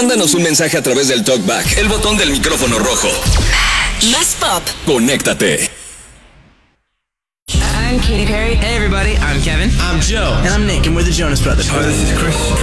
Mándanos un mensaje a través del TalkBack, el botón del micrófono rojo. Más pop. Conéctate. I'm Katy Perry. Hey everybody, I'm Kevin. I'm Joe. And I'm Nick, and we're the Jonas Brothers. Hi, this is Chris